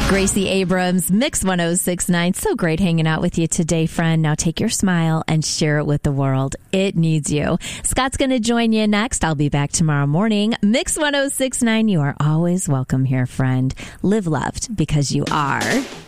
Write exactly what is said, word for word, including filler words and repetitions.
Gracie Abrams, Mix one oh six point nine. So great hanging out with you today, friend. Now take your smile and share it with the world. It needs you. Scott's going to join you next. I'll be back tomorrow morning. Mix one oh six point nine. You are always welcome here, friend. Live loved because you are